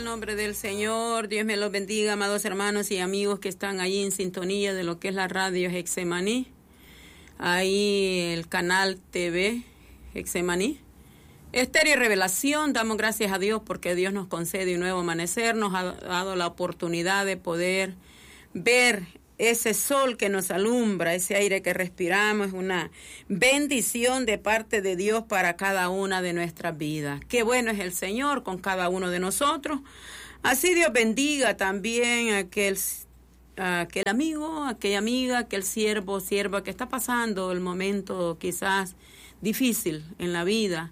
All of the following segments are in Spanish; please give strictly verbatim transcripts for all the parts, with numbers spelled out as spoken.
nombre del Señor. Dios me los bendiga, amados hermanos y amigos que están ahí en sintonía de lo que es la radio Getsemaní. Ahí el canal T V Getsemaní. Estéreo y Revelación, damos gracias a Dios porque Dios nos concede un nuevo amanecer, nos ha dado la oportunidad de poder ver ese sol que nos alumbra, ese aire que respiramos, es una bendición de parte de Dios para cada una de nuestras vidas. Qué bueno es el Señor con cada uno de nosotros. Así Dios bendiga también a aquel, a aquel amigo, a aquella amiga, aquel siervo, sierva que está pasando el momento quizás difícil en la vida.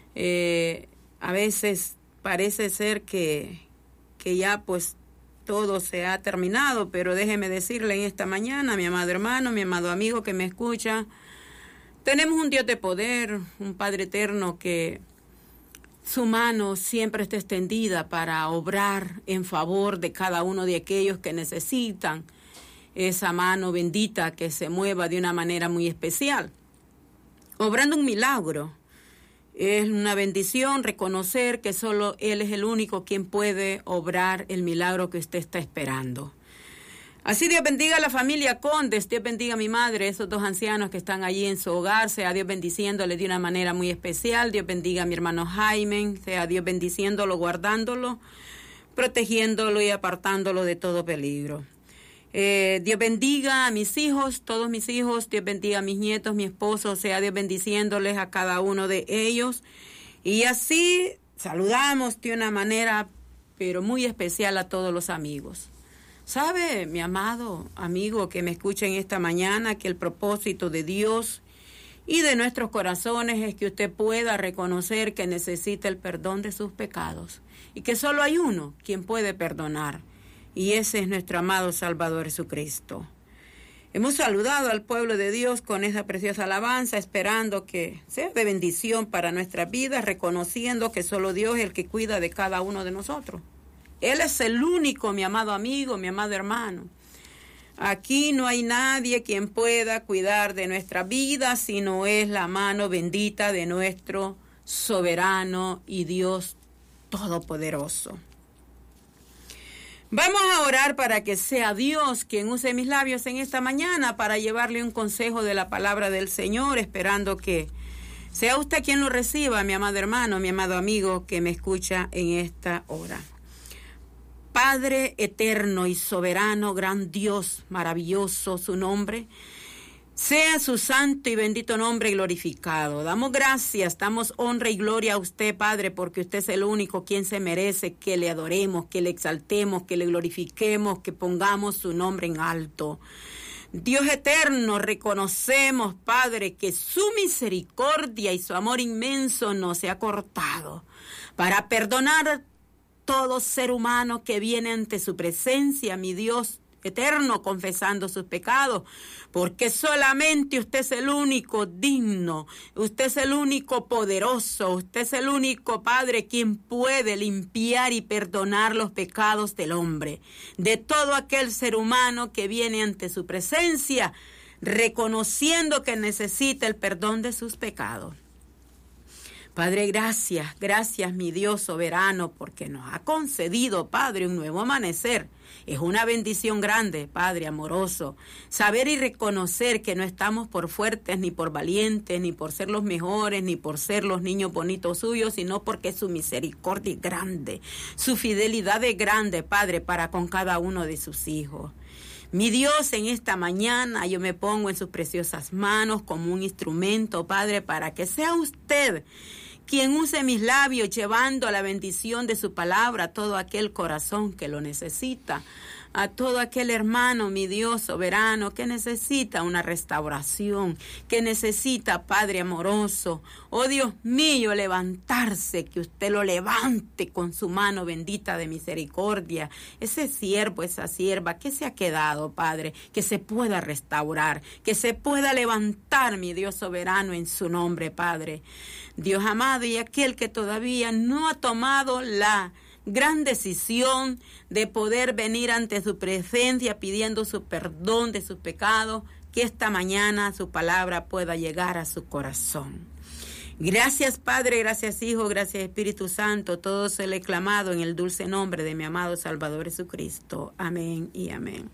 Eh, a veces parece ser que, que ya pues todo se ha terminado, pero déjeme decirle en esta mañana, mi amado hermano, mi amado amigo que me escucha, tenemos un Dios de poder, un Padre eterno que su mano siempre está extendida para obrar en favor de cada uno de aquellos que necesitan esa mano bendita que se mueva de una manera muy especial, obrando un milagro. Es una bendición reconocer que solo Él es el único quien puede obrar el milagro que usted está esperando. Así Dios bendiga a la familia Condes, Dios bendiga a mi madre, esos dos ancianos que están allí en su hogar, sea Dios bendiciéndole de una manera muy especial. Dios bendiga a mi hermano Jaime, sea Dios bendiciéndolo, guardándolo, protegiéndolo y apartándolo de todo peligro. Eh, Dios bendiga a mis hijos, todos mis hijos, Dios bendiga a mis nietos, mi esposo, sea Dios bendiciéndoles a cada uno de ellos. Y así saludamos de una manera, pero muy especial a todos los amigos. ¿Sabe, mi amado amigo que me escucha en esta mañana, que el propósito de Dios y de nuestros corazones es que usted pueda reconocer que necesita el perdón de sus pecados y que solo hay uno quien puede perdonar? Y ese es nuestro amado Salvador Jesucristo. Hemos saludado al pueblo de Dios con esa preciosa alabanza, esperando que sea de bendición para nuestras vidas, reconociendo que solo Dios es el que cuida de cada uno de nosotros. Él es el único, mi amado amigo, mi amado hermano. Aquí no hay nadie quien pueda cuidar de nuestra vida, sino es la mano bendita de nuestro soberano y Dios todopoderoso. Vamos a orar para que sea Dios quien use mis labios en esta mañana para llevarle un consejo de la palabra del Señor, esperando que sea usted quien lo reciba, mi amado hermano, mi amado amigo que me escucha en esta hora. Padre eterno y soberano, gran Dios, maravilloso su nombre, sea su santo y bendito nombre glorificado. Damos gracias, damos honra y gloria a usted, Padre, porque usted es el único quien se merece que le adoremos, que le exaltemos, que le glorifiquemos, que pongamos su nombre en alto. Dios eterno, reconocemos, Padre, que su misericordia y su amor inmenso no se ha cortado para perdonar todo ser humano que viene ante su presencia, mi Dios eterno, confesando sus pecados, porque solamente usted es el único digno, usted es el único poderoso, usted es el único Padre quien puede limpiar y perdonar los pecados del hombre, de todo aquel ser humano que viene ante su presencia, reconociendo que necesita el perdón de sus pecados. Padre, gracias, gracias mi Dios soberano, porque nos ha concedido, Padre, un nuevo amanecer. Es una bendición grande, Padre amoroso, saber y reconocer que no estamos por fuertes, ni por valientes, ni por ser los mejores, ni por ser los niños bonitos suyos, sino porque su misericordia es grande, su fidelidad es grande, Padre, para con cada uno de sus hijos. Mi Dios, en esta mañana yo me pongo en sus preciosas manos como un instrumento, Padre, para que sea usted quien use mis labios llevando la bendición de su palabra a todo aquel corazón que lo necesita, a todo aquel hermano, mi Dios soberano, que necesita una restauración, que necesita, Padre amoroso, oh Dios mío, levantarse, que usted lo levante con su mano bendita de misericordia, ese siervo, esa sierva que se ha quedado, Padre, que se pueda restaurar, que se pueda levantar, mi Dios soberano, en su nombre, Padre. Dios amado, y aquel que todavía no ha tomado la gran decisión de poder venir ante su presencia pidiendo su perdón de sus pecados, que esta mañana su palabra pueda llegar a su corazón. Gracias Padre, gracias Hijo, gracias Espíritu Santo, todo se le he clamado en el dulce nombre de mi amado Salvador Jesucristo. Amén y amén.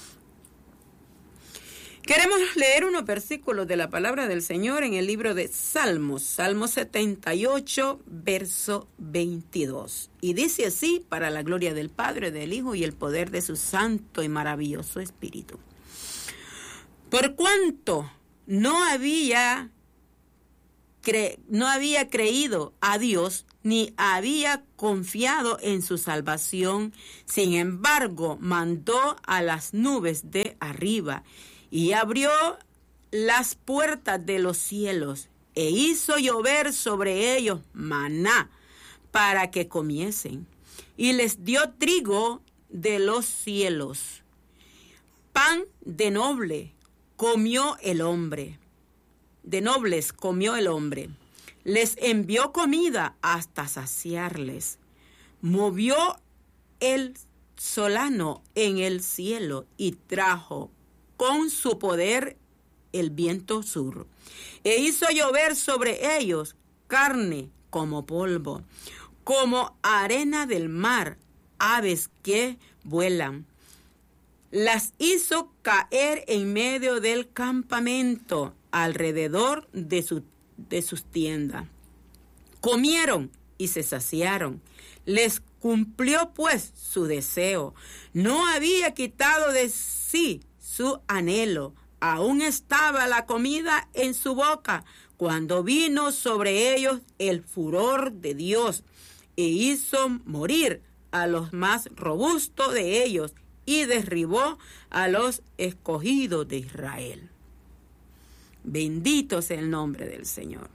Queremos leer unos versículos de la palabra del Señor en el libro de Salmos, Salmo setenta y ocho, verso veintidós. Y dice así, para la gloria del Padre, del Hijo y el poder de su santo y maravilloso Espíritu. Por cuanto no había, cre- no había creído a Dios, ni había confiado en su salvación, sin embargo, mandó a las nubes de arriba y abrió las puertas de los cielos e hizo llover sobre ellos maná para que comiesen. Y les dio trigo de los cielos. Pan de noble comió el hombre. De nobles comió el hombre. Les envió comida hasta saciarles. Movió el solano en el cielo y trajo con su poder el viento sur, e hizo llover sobre ellos carne como polvo, como arena del mar, aves que vuelan. Las hizo caer en medio del campamento, alrededor de, su, de sus tiendas. Comieron y se saciaron. Les cumplió pues su deseo. No había quitado de sí su anhelo, aún estaba la comida en su boca, cuando vino sobre ellos el furor de Dios, e hizo morir a los más robustos de ellos, y derribó a los escogidos de Israel. Bendito sea el nombre del Señor.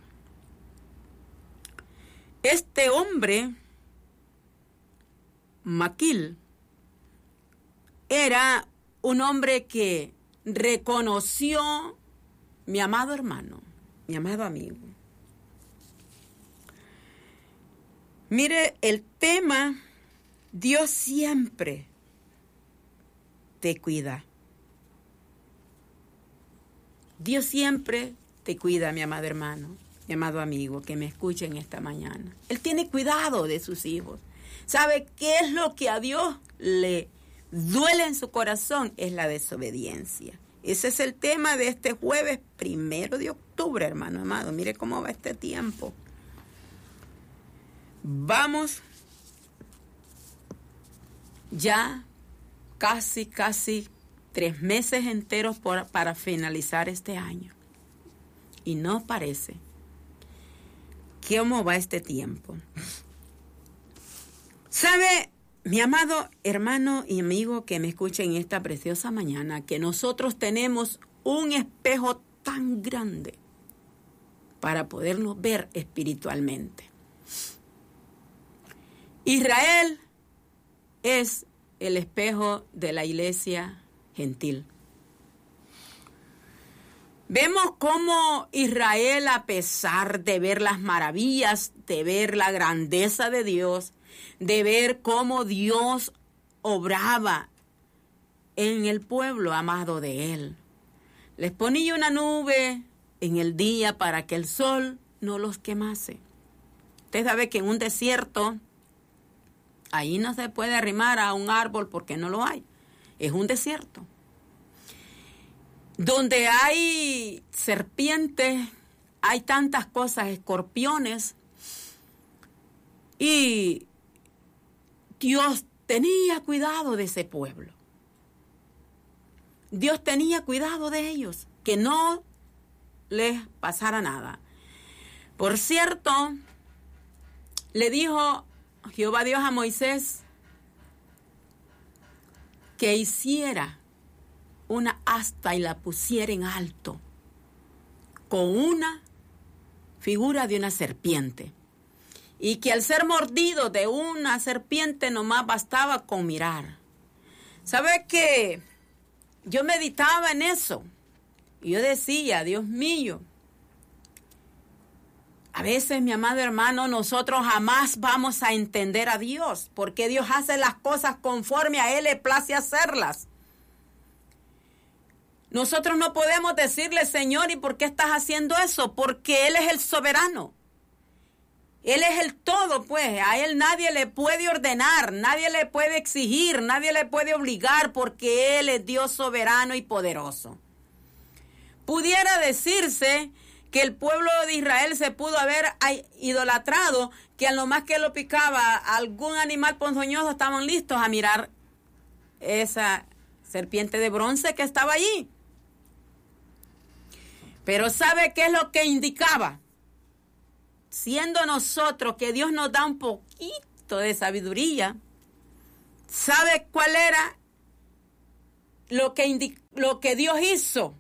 Este hombre, Maquil, era un hombre que reconoció, mi amado hermano, mi amado amigo. Mire, el tema, Dios siempre te cuida. Dios siempre te cuida, mi amado hermano, mi amado amigo, que me escuchen esta mañana. Él tiene cuidado de sus hijos. ¿Sabe qué es lo que a Dios le duele en su corazón? Es la desobediencia. Ese es el tema de este jueves primero de octubre, hermano amado. Mire cómo va este tiempo. Vamos ya casi, casi tres meses enteros por, para finalizar este año. Y no parece. ¿Cómo va este tiempo? ¿Sabe, mi amado hermano y amigo que me escucha en esta preciosa mañana, que nosotros tenemos un espejo tan grande para podernos ver espiritualmente? Israel es el espejo de la iglesia gentil. Vemos cómo Israel, a pesar de ver las maravillas, de ver la grandeza de Dios, de ver cómo Dios obraba en el pueblo amado de Él, les ponía una nube en el día para que el sol no los quemase. Usted sabe que en un desierto, ahí no se puede arrimar a un árbol porque no lo hay. Es un desierto. Donde hay serpientes, hay tantas cosas, escorpiones. Y Dios tenía cuidado de ese pueblo. Dios tenía cuidado de ellos, que no les pasara nada. Por cierto, le dijo Jehová Dios a Moisés que hiciera una asta y la pusiera en alto con una figura de una serpiente, y que al ser mordido de una serpiente nomás bastaba con mirar. ¿Sabe qué? Yo meditaba en eso y yo decía, Dios mío, a veces, mi amado hermano, nosotros jamás vamos a entender a Dios, porque Dios hace las cosas conforme a Él le place hacerlas. Nosotros no podemos decirle, Señor, ¿y por qué estás haciendo eso? Porque Él es el soberano. Él es el todo, pues. A Él nadie le puede ordenar, nadie le puede exigir, nadie le puede obligar, porque Él es Dios soberano y poderoso. Pudiera decirse que el pueblo de Israel se pudo haber idolatrado, que a lo más que lo picaba algún animal ponzoñoso estaban listos a mirar esa serpiente de bronce que estaba allí. Pero ¿sabe qué es lo que indicaba? Siendo nosotros que Dios nos da un poquito de sabiduría, ¿sabe cuál era lo que, indi- lo que Dios hizo?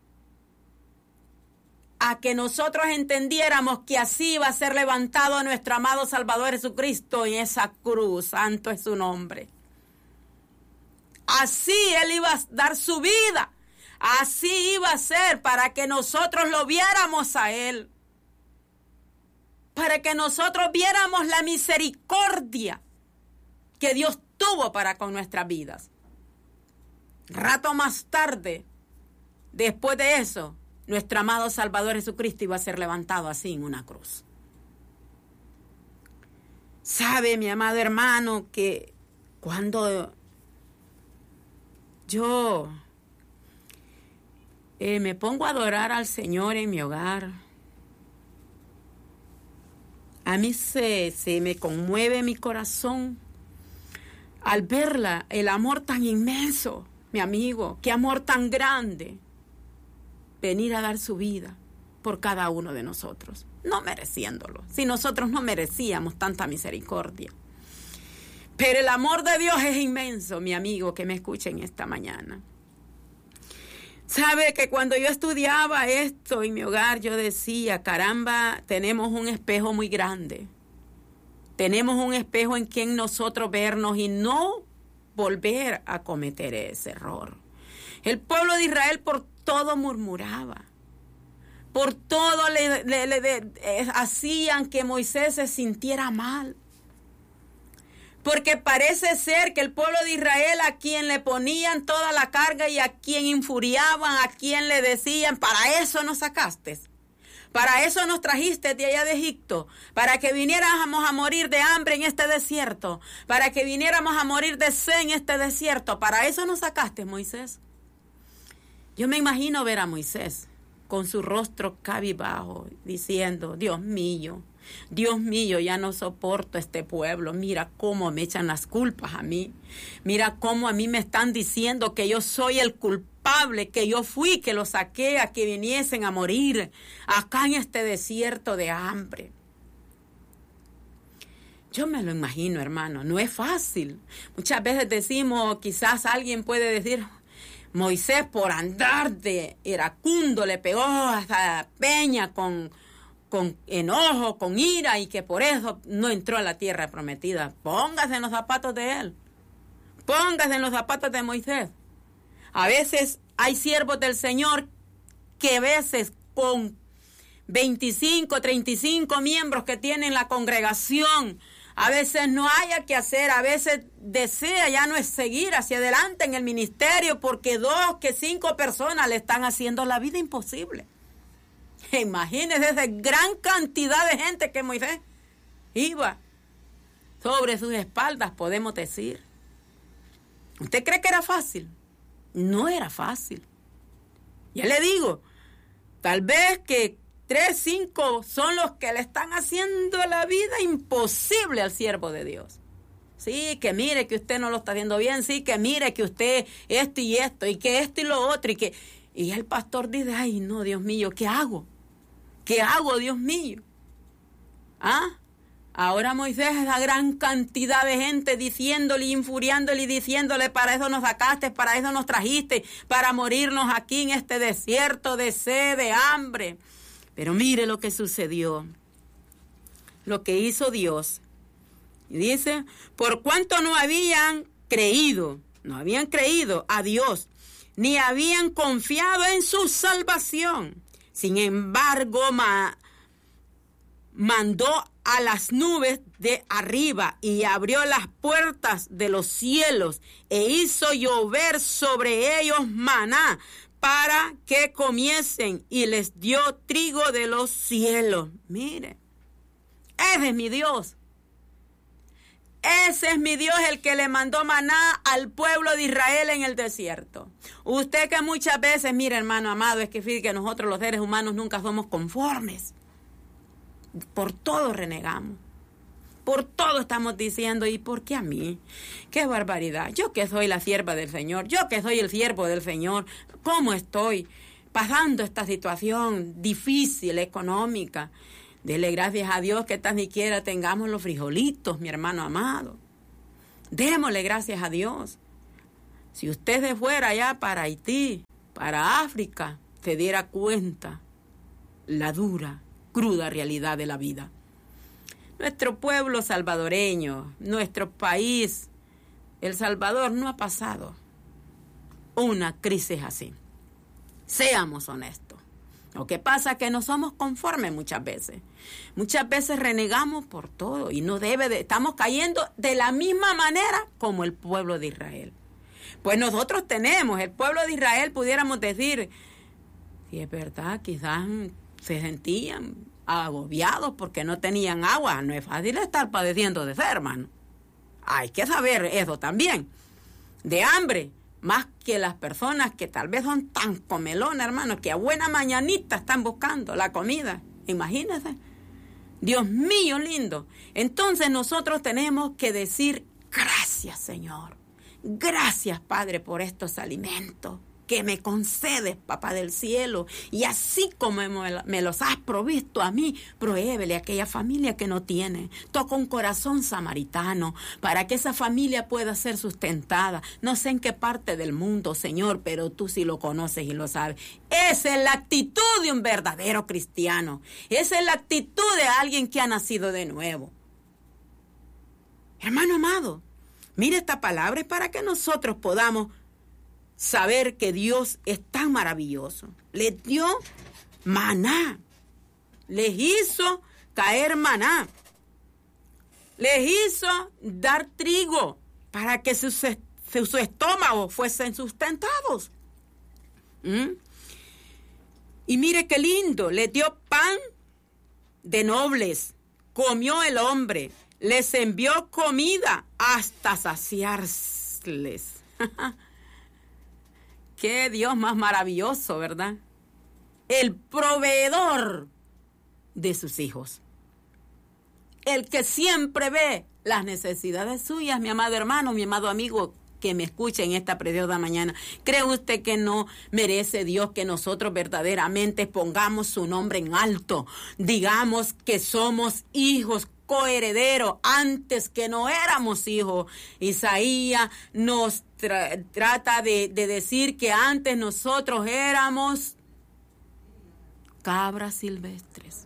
A que nosotros entendiéramos que así iba a ser levantado nuestro amado Salvador Jesucristo en esa cruz, santo es su nombre. Así Él iba a dar su vida, así iba a ser para que nosotros lo viéramos a Él, para que nosotros viéramos la misericordia que Dios tuvo para con nuestras vidas. Rato más tarde, después de eso, nuestro amado Salvador Jesucristo iba a ser levantado así en una cruz. Sabe, mi amado hermano, que cuando yo eh, me pongo a adorar al Señor en mi hogar, a mí se, se me conmueve mi corazón al verla, el amor tan inmenso, mi amigo, qué amor tan grande. Venir a dar su vida por cada uno de nosotros, no mereciéndolo, si nosotros no merecíamos tanta misericordia. Pero el amor de Dios es inmenso, mi amigo, que me escuchen esta mañana. Sabe que cuando yo estudiaba esto en mi hogar, yo decía, caramba, tenemos un espejo muy grande. Tenemos un espejo en quien nosotros vernos y no volver a cometer ese error. El pueblo de Israel por todo murmuraba, por todo le, le, le, le eh, hacían que Moisés se sintiera mal. Porque parece ser que el pueblo de Israel, a quien le ponían toda la carga y a quien infuriaban, a quien le decían, para eso nos sacaste, para eso nos trajiste de allá de Egipto, para que viniéramos a morir de hambre en este desierto, para que viniéramos a morir de sed en este desierto, para eso nos sacaste, Moisés. Yo me imagino ver a Moisés con su rostro cabizbajo, diciendo, Dios mío, Dios mío, ya no soporto este pueblo. Mira cómo me echan las culpas a mí. Mira cómo a mí me están diciendo que yo soy el culpable, que yo fui, que los saqué a que viniesen a morir acá en este desierto de hambre. Yo me lo imagino, hermano, no es fácil. Muchas veces decimos, quizás alguien puede decir, Moisés por andar de iracundo le pegó hasta la peña con, con enojo, con ira, y que por eso no entró a la tierra prometida. Póngase en los zapatos de él. Póngase en los zapatos de Moisés. A veces hay siervos del Señor que a veces con veinticinco, treinta y cinco miembros que tienen la congregación, a veces no haya que hacer, a veces desea ya no es seguir hacia adelante en el ministerio porque dos, que cinco personas le están haciendo la vida imposible. Imagínense esa gran cantidad de gente que Moisés iba sobre sus espaldas, podemos decir. ¿Usted cree que era fácil? No era fácil. Ya le digo, tal vez que tres, cinco son los que le están haciendo la vida imposible al siervo de Dios. Sí, que mire que usted no lo está haciendo bien, sí, que mire que usted esto y esto, y que esto y lo otro, y que... Y el pastor dice, ay, no, Dios mío, ¿qué hago? ¿Qué hago, Dios mío? ¿Ah? Ahora Moisés, esa gran cantidad de gente diciéndole, infuriándole y diciéndole, para eso nos sacaste, para eso nos trajiste, para morirnos aquí en este desierto de sed, de hambre. Pero mire lo que sucedió, lo que hizo Dios. Y dice, por cuanto no habían creído, no habían creído a Dios, ni habían confiado en su salvación. Sin embargo, ma, mandó a las nubes de arriba y abrió las puertas de los cielos e hizo llover sobre ellos maná para que comiesen y les dio trigo de los cielos. Mire, ese es mi Dios. Ese es mi Dios, el que le mandó maná al pueblo de Israel en el desierto. Usted que muchas veces, mire hermano amado, es que fíjate que nosotros los seres humanos nunca somos conformes. Por todo renegamos. Por todo estamos diciendo, ¿y por qué a mí? ¡Qué barbaridad! Yo que soy la sierva del Señor, yo que soy el siervo del Señor, ¿cómo estoy pasando esta situación difícil, económica? Dele gracias a Dios que tan siquiera tengamos los frijolitos, mi hermano amado. Démosle gracias a Dios. Si usted se fuera allá para Haití, para África, se diera cuenta la dura, cruda realidad de la vida. Nuestro pueblo salvadoreño, nuestro país, El Salvador, no ha pasado una crisis así. Seamos honestos. Lo que pasa es que no somos conformes muchas veces. Muchas veces renegamos por todo y no debe de, estamos cayendo de la misma manera como el pueblo de Israel. Pues nosotros tenemos, el pueblo de Israel, pudiéramos decir, si es verdad, quizás se sentían agobiados porque no tenían agua. No es fácil estar padeciendo de sed, hermano. Hay que saber eso también. De hambre, más que las personas que tal vez son tan comelonas, hermano, que a buena mañanita están buscando la comida. Imagínense. Dios mío lindo. Entonces nosotros tenemos que decir gracias, Señor. Gracias, Padre, por estos alimentos que me concedes, Papá del cielo, y así como me los has provisto a mí, prohébele a aquella familia que no tiene. Toca un corazón samaritano para que esa familia pueda ser sustentada. No sé en qué parte del mundo, Señor, pero tú sí lo conoces y lo sabes. Esa es la actitud de un verdadero cristiano. Esa es la actitud de alguien que ha nacido de nuevo. Hermano amado, mire esta palabra es para que nosotros podamos saber que Dios es tan maravilloso. Les dio maná. Les hizo caer maná. Les hizo dar trigo para que sus, sus estómagos fuesen sustentados. ¿Mm? Y mire qué lindo. Les dio pan de nobles. Comió el hombre. Les envió comida hasta saciarles. Qué Dios más maravilloso, ¿verdad? El proveedor de sus hijos. El que siempre ve las necesidades suyas, mi amado hermano, mi amado amigo que me escucha en esta preciosa mañana. ¿Cree usted que no merece Dios que nosotros verdaderamente pongamos su nombre en alto? Digamos que somos hijos coherederos antes que no éramos hijos. Isaías nos tra- trata de, de decir que antes nosotros éramos cabras silvestres,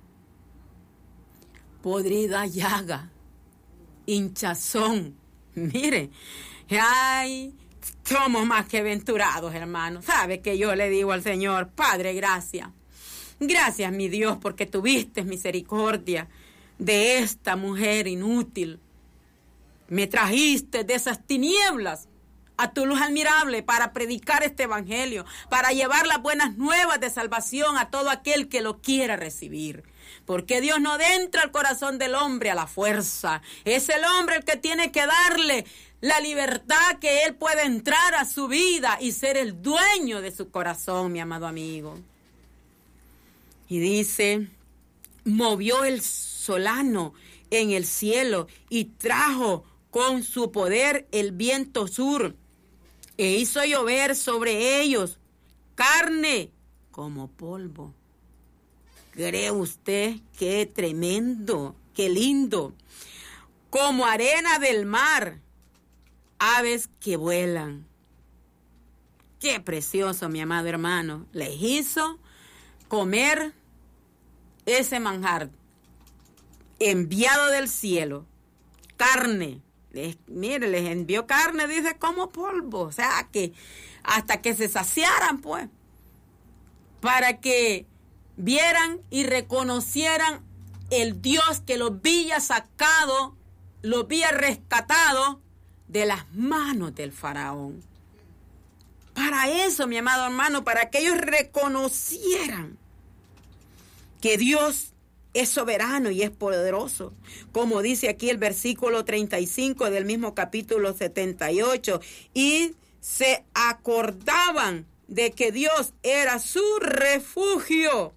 podrida llaga, hinchazón. Mire, ay, somos más que aventurados, hermanos. ¿Sabe que yo le digo al Señor, Padre, gracias? Gracias, mi Dios, porque tuviste misericordia de esta mujer inútil. Me trajiste de esas tinieblas a tu luz admirable para predicar este evangelio, para llevar las buenas nuevas de salvación a todo aquel que lo quiera recibir. Porque Dios no entra al corazón del hombre a la fuerza. Es el hombre el que tiene que darle la libertad que él pueda entrar a su vida y ser el dueño de su corazón, mi amado amigo. Y dice, movió el solano en el cielo y trajo con su poder el viento sur e hizo llover sobre ellos carne como polvo. ¿Cree usted qué tremendo, qué lindo? Como arena del mar, aves que vuelan. Qué precioso, mi amado hermano. Les hizo comer ese manjar enviado del cielo, carne. Les, mire, les envió carne, dice, como polvo. O sea, que hasta que se saciaran, pues, para que vieran y reconocieran el Dios que los había sacado, los había rescatado de las manos del faraón. Para para eso, mi amado hermano, para que ellos reconocieran que Dios es soberano y es poderoso. Como dice aquí el versículo treinta y cinco del mismo capítulo setenta y ocho. Y se acordaban de que Dios era su refugio.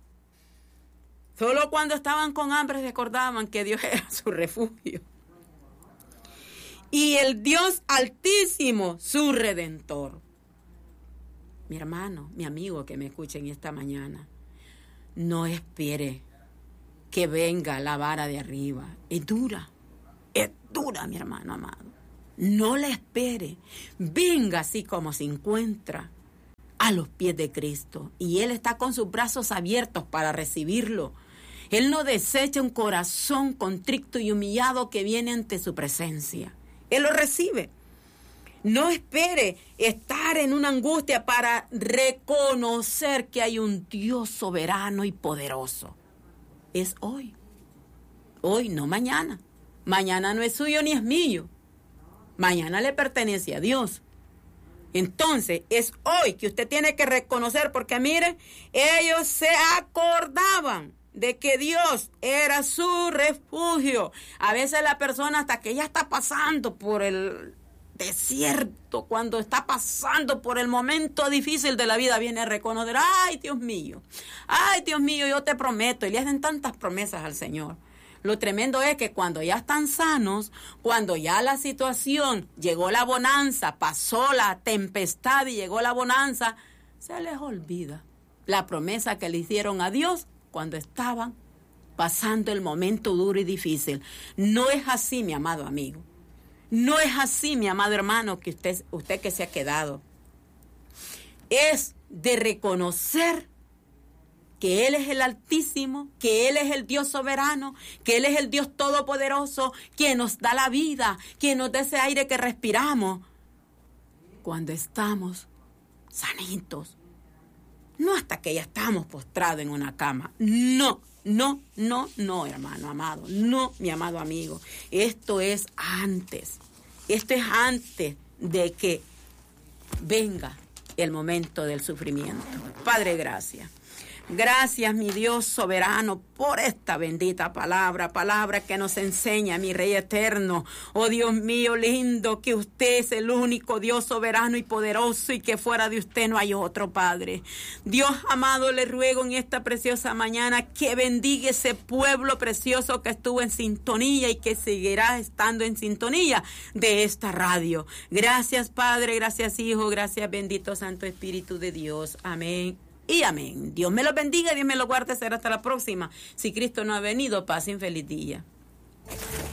Solo cuando estaban con hambre recordaban que Dios era su refugio. Y el Dios Altísimo, su Redentor. Mi hermano, mi amigo que me escuchen esta mañana, no espere que venga la vara de arriba. Es dura, es dura, mi hermano amado. No la espere. Venga así como se encuentra a los pies de Cristo. Y Él está con sus brazos abiertos para recibirlo. Él no desecha un corazón contrito y humillado que viene ante su presencia. Él lo recibe. No espere estar en una angustia para reconocer que hay un Dios soberano y poderoso. Es hoy. Hoy, no mañana. Mañana no es suyo ni es mío. Mañana le pertenece a Dios. Entonces, es hoy que usted tiene que reconocer, porque mire, ellos se acordaban de que Dios era su refugio. A veces la persona, hasta que ya está pasando por el desierto, cuando está pasando por el momento difícil de la vida, viene a reconocer: ay, Dios mío, ay, Dios mío, yo te prometo. Y le hacen tantas promesas al Señor. Lo tremendo es que cuando ya están sanos, cuando ya la situación, llegó la bonanza, pasó la tempestad y llegó la bonanza, se les olvida la promesa que le hicieron a Dios cuando estaban pasando el momento duro y difícil. No es así, mi amado amigo. No es así, mi amado hermano, que usted, usted que se ha quedado. Es de reconocer que Él es el Altísimo, que Él es el Dios soberano, que Él es el Dios todopoderoso, que nos da la vida, que nos da ese aire que respiramos cuando estamos sanitos. No hasta que ya estamos postrados en una cama. No, no, no, no, hermano amado. No, mi amado amigo. Esto es antes. Esto es antes de que venga el momento del sufrimiento. Padre, gracias. Gracias, mi Dios soberano, por esta bendita palabra, palabra que nos enseña, mi Rey eterno. Oh Dios mío lindo, que usted es el único Dios soberano y poderoso y que fuera de usted no hay otro, Padre. Dios amado, le ruego en esta preciosa mañana que bendiga ese pueblo precioso que estuvo en sintonía y que seguirá estando en sintonía de esta radio. Gracias, Padre, gracias, Hijo, gracias, bendito Santo Espíritu de Dios. Amén. Y amén. Dios me los bendiga, Dios me los guarde. Será hasta la próxima. Si Cristo no ha venido, pasen feliz día.